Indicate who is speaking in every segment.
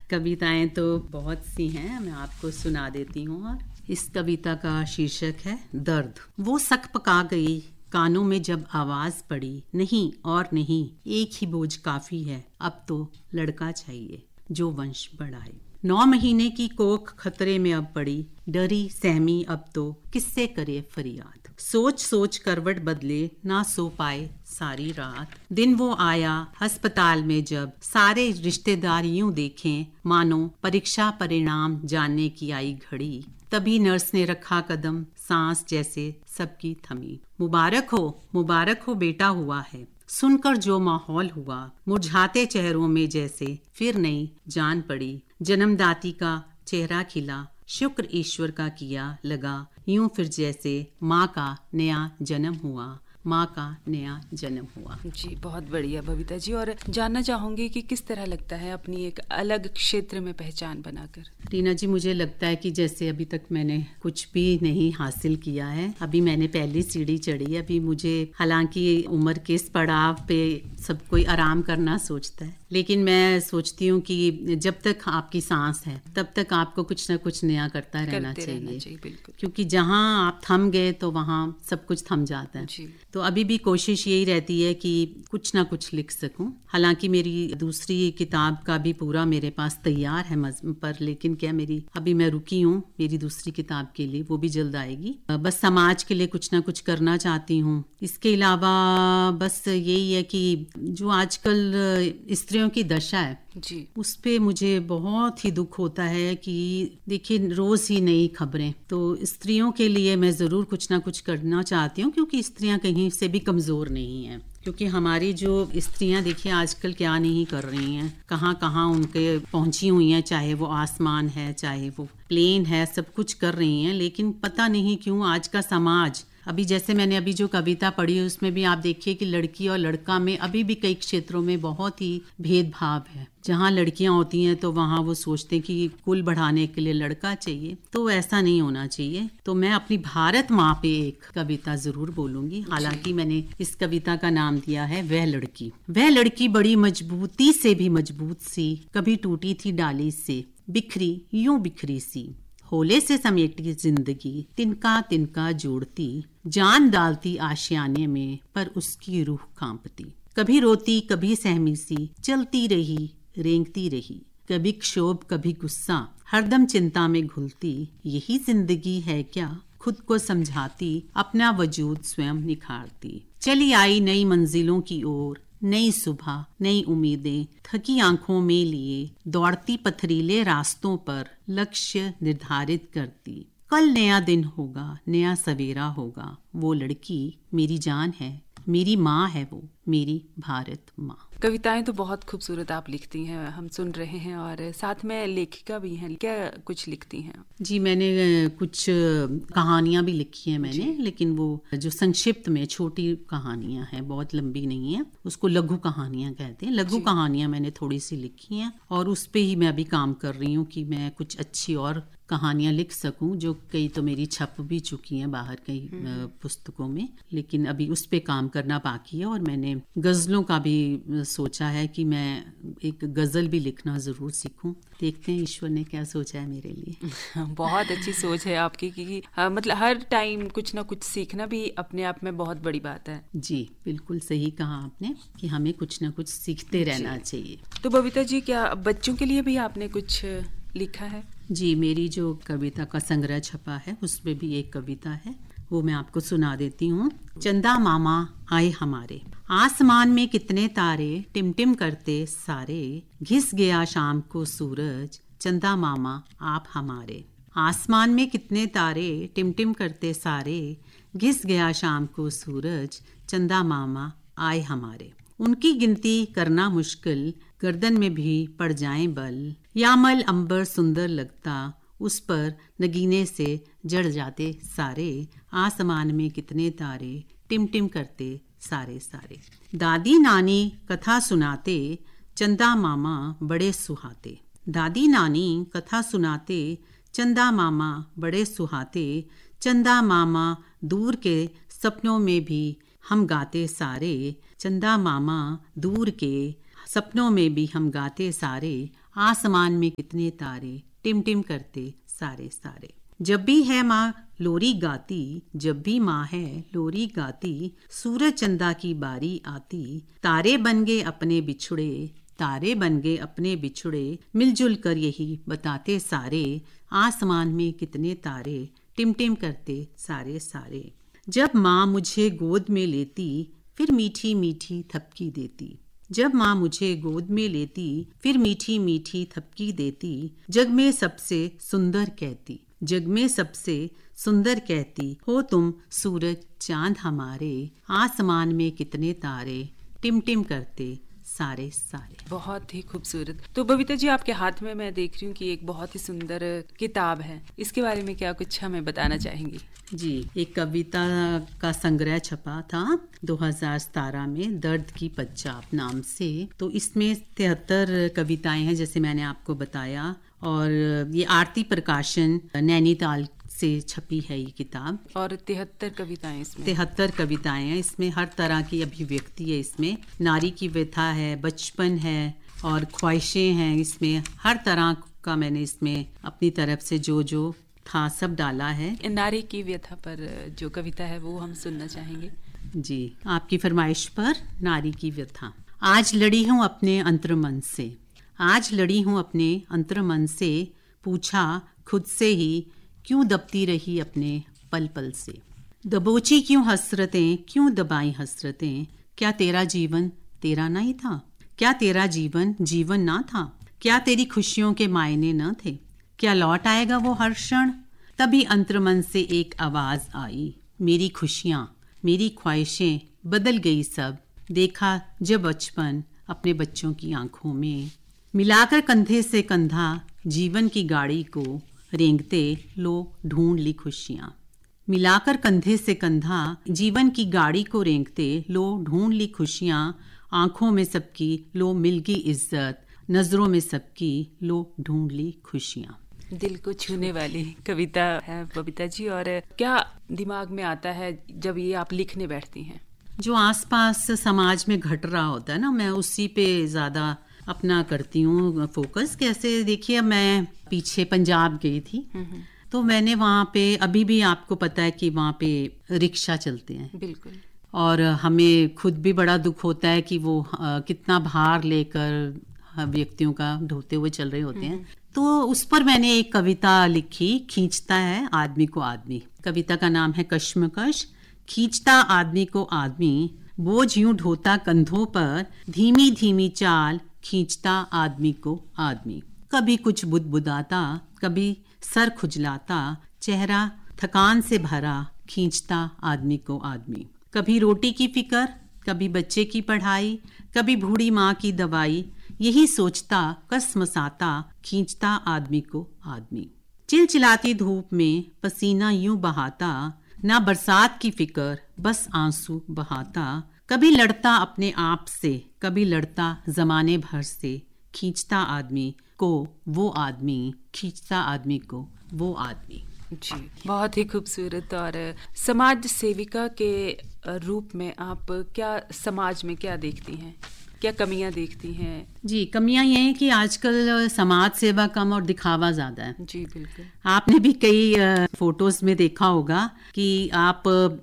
Speaker 1: कविताएं तो बहुत सी हैं, मैं आपको सुना देती हूँ। और इस कविता का शीर्षक है दर्द। वो सक पका गई कानों में जब आवाज पड़ी, नहीं और नहीं एक ही बोझ काफी है, अब तो लड़का चाहिए जो वंश बढ़ाए। 9 महीने की कोख खतरे में अब पड़ी, डरी सहमी अब तो किससे करे फरियाद। सोच सोच करवट बदले ना सो पाए सारी रात। दिन वो आया अस्पताल में जब सारे रिश्तेदार यूं देखें मानो परीक्षा परिणाम जानने की आई घड़ी। तभी नर्स ने रखा कदम, सांस जैसे सबकी थमी। मुबारक हो बेटा हुआ है। सुनकर जो माहौल हुआ, मुरझाते चेहरों में जैसे फिर नई जान पड़ी। जन्मदाती का चेहरा खिला, शुक्र ईश्वर का किया लगा, यूं फिर जैसे माँ का नया जन्म हुआ।
Speaker 2: जी, बहुत बढ़िया बबीता जी। और जानना चाहूंगी कि किस तरह लगता है अपनी एक अलग क्षेत्र में पहचान बनाकर।
Speaker 1: रीना जी, मुझे लगता है कि जैसे अभी तक मैंने कुछ भी नहीं हासिल किया है। अभी मैंने पहली सीढ़ी चढ़ी। अभी मुझे, हालांकि उम्र के इस पड़ाव पे सब कोई आराम करना सोचता है, लेकिन मैं सोचती हूँ कि जब तक आपकी सांस है तब तक आपको कुछ ना कुछ नया करते रहना चाहिए।
Speaker 2: बिल्कुल।
Speaker 1: क्योंकि जहाँ आप थम गए तो वहाँ सब कुछ थम जाता है। तो अभी भी कोशिश यही रहती है कि कुछ ना कुछ लिख सकूं। हालांकि मेरी दूसरी किताब का भी पूरा मेरे पास तैयार है पर, लेकिन क्या मेरी अभी मैं रुकी हूँ मेरी दूसरी किताब के लिए, वो भी जल्द आएगी। बस समाज के लिए कुछ ना कुछ करना चाहती हूँ। इसके अलावा बस यही है कि जो आजकल स्त्रियों की दशा है
Speaker 2: जी,
Speaker 1: उस पे मुझे बहुत ही दुख होता है कि देखिए रोज ही नई खबरें। तो स्त्रियों के लिए मैं जरूर कुछ ना कुछ करना चाहती हूँ, क्योंकि स्त्रियां कहीं से भी कमजोर नहीं हैं। क्योंकि हमारी जो स्त्रियां देखिए आजकल क्या नहीं कर रही हैं, कहाँ कहाँ उनके पहुंची हुई हैं, चाहे वो आसमान है चाहे वो प्लेन है, सब कुछ कर रही हैं। लेकिन पता नहीं क्यों आज का समाज, अभी जैसे मैंने अभी जो कविता पढ़ी उसमें भी आप देखिए कि लड़की और लड़का में अभी भी कई क्षेत्रों में बहुत ही भेदभाव है। जहाँ लड़कियां होती हैं तो वहाँ वो सोचते हैं कि कुल बढ़ाने के लिए लड़का चाहिए, तो ऐसा नहीं होना चाहिए। तो मैं अपनी भारत माँ पे एक कविता जरूर बोलूंगी। हालांकि मैंने इस कविता का नाम दिया है वह लड़की बड़ी मजबूती से भी मजबूत सी, कभी टूटी थी डाली से, बिखरी यूं बिखरी सी, होले से समेटी जिंदगी तिनका तिनका जोड़ती, जान डालती आशियाने में पर उसकी रूह कांपती। कभी रोती कभी सहमी सी, चलती रही रेंगती रही, कभी क्षोभ कभी गुस्सा, हरदम चिंता में घुलती। यही जिंदगी है क्या, खुद को समझाती, अपना वजूद स्वयं निखारती। चली आई नई मंजिलों की ओर, नई सुबह नई उम्मीदें थकी आंखों में लिए, दौड़ती पथरीले रास्तों पर लक्ष्य निर्धारित करती। कल नया दिन होगा, नया सवेरा होगा, वो लड़की मेरी जान है, मेरी माँ है वो, मेरी भारत माँ।
Speaker 2: कविताएं तो बहुत खूबसूरत आप लिखती हैं, हम सुन रहे हैं, और साथ में लेखिका भी हैं। क्या कुछ लिखती हैं?
Speaker 1: जी, मैंने कुछ कहानियां भी लिखी हैं मैंने, लेकिन वो जो संक्षिप्त में छोटी कहानियां हैं, बहुत लंबी नहीं है, उसको लघु कहानियां कहते हैं। लघु कहानियां मैंने थोड़ी सी लिखी हैं और उस पे ही मैं अभी काम कर रही हूँ कि मैं कुछ अच्छी और कहानियां लिख सकूं, जो कई तो मेरी छप भी चुकी हैं बाहर कई पुस्तकों में, लेकिन अभी उस पे काम करना बाकी है। और मैंने गजलों का भी सोचा है कि मैं एक गजल भी लिखना जरूर सीखूं। देखते हैं ईश्वर ने क्या सोचा है मेरे लिए।
Speaker 2: बहुत अच्छी सोच है आपकी कि मतलब हर टाइम कुछ ना कुछ सीखना भी अपने आप में बहुत बड़ी बात है।
Speaker 1: जी, बिल्कुल सही कहा आपने कि हमें कुछ ना कुछ सीखते रहना चाहिए।
Speaker 2: तो बबीता जी, क्या बच्चों के लिए भी आपने कुछ लिखा है?
Speaker 1: जी, मेरी जो कविता का संग्रह छपा है उसमें भी एक कविता है, वो मैं आपको सुना देती हूँ। चंदा मामा आए हमारे, आसमान में कितने तारे टिमटिम करते सारे, घिस गया शाम को सूरज, चंदा मामा आप हमारे। आसमान में कितने तारे टिमटिम करते सारे, घिस गया शाम को सूरज, चंदा मामा आए हमारे। उनकी गिनती करना मुश्किल, गर्दन में भी पड़ जाएं बल, यामल अंबर सुंदर लगता, उस पर नगीने से जड़ जाते सारे, आसमान में कितने तारे टिम करते सारे सारे। दादी नानी कथा सुनाते, चंदा मामा बड़े सुहाते। दादी नानी कथा सुनाते, चंदा मामा बड़े सुहाते, चंदा मामा दूर के सपनों में भी हम गाते सारे, चंदा मामा दूर के सपनों में भी हम गाते सारे, आसमान में कितने तारे टिम टिम करते सारे सारे। जब भी है माँ लोरी गाती, जब भी माँ है लोरी गाती, सूरज चंदा की बारी आती, तारे बन गए अपने बिछुड़े, तारे बन गए अपने बिछुड़े, मिलजुल कर यही बताते सारे, आसमान में कितने तारे टिम टिम करते सारे सारे। जब माँ मुझे गोद में लेती, फिर मीठी मीठी थपकी देती, जब माँ मुझे गोद में लेती, फिर मीठी मीठी थपकी देती, जग में सबसे सुंदर कहती, जग में सबसे सुंदर कहती, हो तुम सूरज चांद हमारे, आसमान में कितने तारे टिम टिम करते सारे सारे।
Speaker 2: बहुत ही खूबसूरत। तो बबीता जी, आपके हाथ में मैं देख रही हूँ कि एक बहुत ही सुंदर किताब है, इसके बारे में क्या कुछ हमें बताना चाहेंगी?
Speaker 1: जी, एक कविता का संग्रह छपा था 2017 में, दर्द की पच्चाप नाम से। तो इसमें 73 कविताएं हैं जैसे मैंने आपको बताया, और ये आरती प्रकाशन नैनीताल से छपी है ये किताब।
Speaker 2: और 73 कविताएं इसमें
Speaker 1: 73 कविताएं हैं इसमें, हर तरह की अभिव्यक्ति है इसमें, नारी की व्यथा है, बचपन है और ख्वाहिशें हैं इसमें, हर तरह का मैंने इसमें अपनी तरफ से जो जो था सब डाला है।
Speaker 2: नारी की व्यथा पर जो कविता है वो हम सुनना चाहेंगे।
Speaker 1: जी, आपकी फरमाइश पर नारी की व्यथा। आज लड़ी हूँ अपने अंतर्मन से, आज लड़ी हूँ अपने अंतर्मन से, पूछा खुद से ही क्यों दबती रही अपने पल पल से, दबोची क्यों हसरतें, क्यों दबाई हसरतें, क्या तेरा जीवन तेरा नहीं था, क्या तेरा जीवन जीवन ना था, क्या तेरी खुशियों के मायने न थे, क्या लौट आएगा वो हर क्षण। तभी अंतर्मन से एक आवाज आई, मेरी खुशियाँ मेरी ख्वाहिशें बदल गई सब, देखा जब बचपन अपने बच्चों की आंखों में, मिलाकर कंधे से कंधा जीवन की गाड़ी को रेंगते लो ढूंढ ली खुशियाँ, मिलाकर कंधे से कंधा जीवन की गाड़ी को रेंगते लो ढूंढ ली खुशियाँ, आंखों में सबकी लो मिल गई इज्जत, नजरों में सबकी लो ढूंढ ली खुशियाँ।
Speaker 2: दिल को छूने वाली कविता है बबीता जी। और क्या दिमाग में आता है जब ये आप लिखने बैठती हैं?
Speaker 1: जो आसपास समाज में घट रहा होता है ना, मैं उसी पे ज़्यादा अपना करती हूँ फोकस। कैसे, देखिए मैं पीछे पंजाब गई थी, तो मैंने वहाँ पे, अभी भी आपको पता है कि वहाँ पे रिक्शा चलते हैं,
Speaker 2: बिल्कुल,
Speaker 1: और हमें खुद भी बड़ा दुख होता है कि वो कितना भार लेकर व्यक्तियों का ढोते हुए चल रहे होते हैं। तो उस पर मैंने एक कविता लिखी, खींचता है आदमी को आदमी। कविता का नाम है कश्मकश। खींचता आदमी को आदमी, बोझ यूं ढोता कंधों पर, धीमी धीमी चाल खींचता आदमी को आदमी। कभी कुछ बुदबुदाता, कभी सर खुजलाता, चेहरा थकान से भरा, खींचता आदमी को आदमी। कभी रोटी की फिक्र, कभी बच्चे की पढ़ाई, कभी बूढ़ी माँ की दवाई, यही सोचता कसमसाता, खींचता आदमी को आदमी। चिलचिलाती धूप में पसीना यूं बहाता, ना बरसात की फिक्र बस आंसू बहाता, कभी लड़ता अपने आप से, कभी लड़ता जमाने भर से, खींचता आदमी को वो आदमी, खींचता आदमी को वो आदमी।
Speaker 2: जी, बहुत ही खूबसूरत। और समाज सेविका के रूप में आप क्या समाज में क्या देखती हैं, क्या कमियां देखती हैं?
Speaker 1: जी, कमियां ये हैं कि आजकल समाज सेवा कम और दिखावा ज्यादा है।
Speaker 2: जी बिल्कुल,
Speaker 1: आपने भी कई फोटोज में देखा होगा कि आप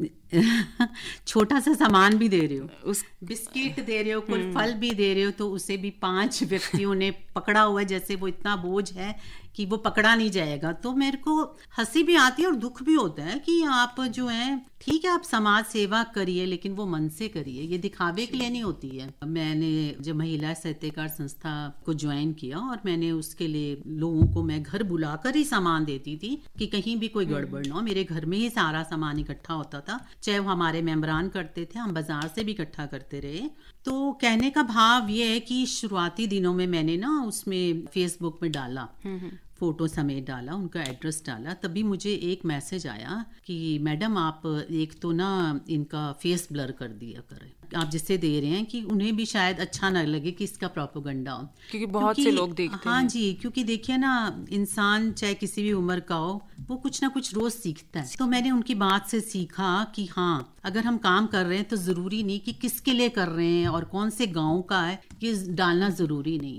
Speaker 1: छोटा सा सामान भी दे रहे हो, उस बिस्किट दे रहे हो, कोई फल भी दे रहे हो, तो उसे भी 5 व्यक्तियों ने पकड़ा हुआ है, जैसे वो इतना बोझ है कि वो पकड़ा नहीं जाएगा। तो मेरे को हंसी भी आती है और दुख भी होता है कि आप जो है, ठीक है आप समाज सेवा करिए, लेकिन वो मन से करिए, ये दिखावे के लिए नहीं होती है। मैंने जब महिला साहित्यकार संस्था को ज्वाइन किया, और मैंने उसके लिए लोगों को मैं घर बुलाकर ही सामान देती थी कि कहीं भी कोई गड़बड़ ना हो। मेरे घर में ही सारा सामान इकट्ठा होता था, चाहे वो हमारे मेंबरान करते थे, हम बाजार से भी इकट्ठा करते रहे। तो कहने का भाव ये है कि शुरुआती दिनों में मैंने ना उसमें फेसबुक में डाला, फोटो समेत डाला, उनका एड्रेस डाला, तभी मुझे एक मैसेज आया कि मैडम आप एक तो ना इनका फेस ब्लर कर दिया करें, आप जिससे दे रहे हैं कि उन्हें भी शायद अच्छा ना लगे कि इसका प्रोपेगेंडा हो,
Speaker 2: क्योंकि बहुत से लोग देखते हैं।
Speaker 1: हाँ जी, क्योंकि देखिए ना, इंसान चाहे किसी भी उम्र का हो, वो कुछ ना कुछ रोज सीखता है। तो मैंने उनकी बात से सीखा कि हाँ, अगर हम काम कर रहे हैं तो जरूरी नहीं कि किसके लिए कर रहे हैं और कौन से गाँव का है, ये डालना जरूरी नहीं है।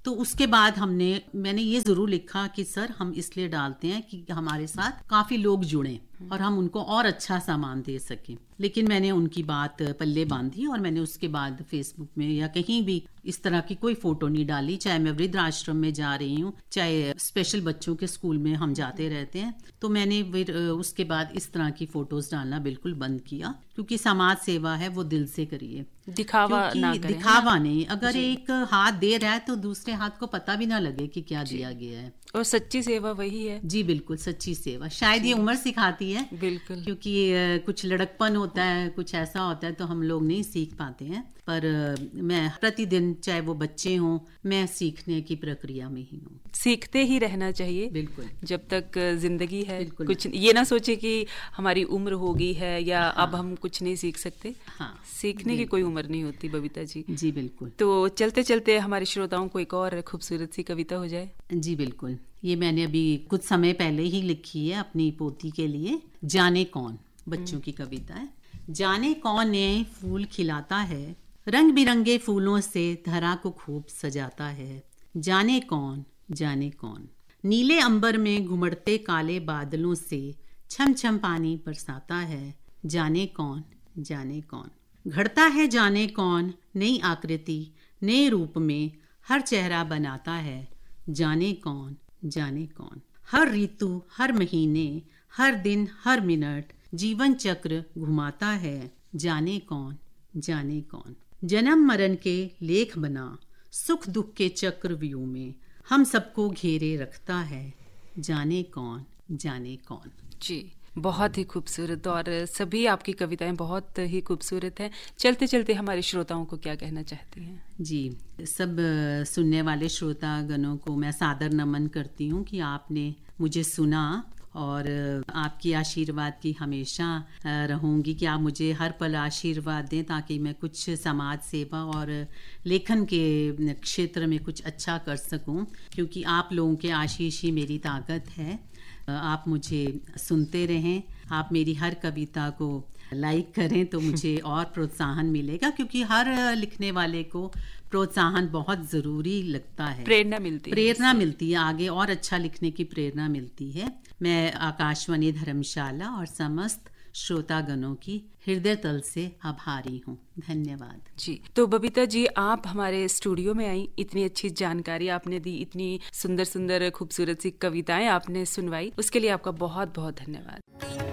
Speaker 1: तो उसके बाद मैंने ये जरूर लिखा कि सर हम इसलिए डालते हैं कि हमारे साथ काफी लोग जुड़े और हम उनको और अच्छा सामान दे सकें। लेकिन मैंने उनकी बात पल्ले बांधी और मैंने उसके बाद फेसबुक में या कहीं भी इस तरह की कोई फोटो नहीं डाली, चाहे मैं वृद्ध आश्रम में जा रही हूँ, चाहे स्पेशल बच्चों के स्कूल में हम जाते रहते हैं। तो मैंने फिर उसके बाद इस तरह की फोटोज डालना बिल्कुल बंद किया, क्योंकि समाज सेवा है वो दिल से करिए,
Speaker 2: दिखावा ना करें।
Speaker 1: दिखावा नहीं। अगर एक हाथ दे रहा है तो दूसरे हाथ को पता भी ना लगे कि क्या दिया गया है।
Speaker 2: और सच्ची सेवा वही है।
Speaker 1: जी बिल्कुल, सच्ची सेवा। शायद ये उम्र सिखाती है,
Speaker 2: बिल्कुल,
Speaker 1: क्योंकि कुछ लड़कपन होता है, कुछ ऐसा होता है तो हम लोग नहीं सीख पाते हैं। पर मैं प्रतिदिन, चाहे वो बच्चे हों, मैं सीखने की प्रक्रिया में ही हूँ।
Speaker 2: सीखते ही रहना चाहिए, बिल्कुल, जब तक जिंदगी है। कुछ ये ना सोचे कि हमारी उम्र हो गई है या अब हम कुछ नहीं सीख सकते। सीखने की कोई उम्र नहीं होती बबीता जी।
Speaker 1: जी बिल्कुल।
Speaker 2: तो चलते चलते हमारे श्रोताओं को एक और खूबसूरत सी कविता हो जाए।
Speaker 1: जी बिल्कुल। ये मैंने अभी कुछ समय पहले ही लिखी है अपनी पोती के लिए। जाने कौन, बच्चों की कविता है। जाने कौन नए फूल खिलाता है, रंग बिरंगे फूलों से धरा को खूब सजाता है। जाने कौन, जाने कौन नीले अंबर में घुमड़ते काले बादलों से छम छम पानी बरसाता है। जाने कौन, जाने कौन घड़ता है, जाने कौन नई आकृति नए रूप में हर चेहरा बनाता है। जाने कौन, जाने कौन हर ऋतु हर महीने हर दिन हर मिनट जीवन चक्र घुमाता है। जाने कौन, जाने कौन जन्म मरण के लेख बना सुख दुख के चक्र व्यू में हम सबको घेरे रखता है। जाने कौन, जाने कौन।
Speaker 2: जी, बहुत ही खूबसूरत, और सभी आपकी कविताएं बहुत ही खूबसूरत हैं। चलते चलते हमारे श्रोताओं को क्या कहना चाहती हैं?
Speaker 1: जी, सब सुनने वाले श्रोतागणों को मैं सादर नमन करती हूँ कि आपने मुझे सुना, और आपकी आशीर्वाद की हमेशा रहूंगी कि आप मुझे हर पल आशीर्वाद दें, ताकि मैं कुछ समाज सेवा और लेखन के क्षेत्र में कुछ अच्छा कर सकूं, क्योंकि आप लोगों के आशीष ही मेरी ताकत है। आप मुझे सुनते रहें, आप मेरी हर कविता को लाइक करें तो मुझे और प्रोत्साहन मिलेगा, क्योंकि हर लिखने वाले को प्रोत्साहन बहुत ज़रूरी लगता है।
Speaker 2: प्रेरणा मिलती है,
Speaker 1: आगे और अच्छा लिखने की प्रेरणा मिलती है। मैं आकाशवाणी धर्मशाला और समस्त श्रोतागणों की हृदय तल से आभारी हूँ। धन्यवाद
Speaker 2: जी। तो बबीता जी, आप हमारे स्टूडियो में आई, इतनी अच्छी जानकारी आपने दी, इतनी सुंदर सुंदर खूबसूरत सी कविताएं आपने सुनवाई, उसके लिए आपका बहुत बहुत धन्यवाद।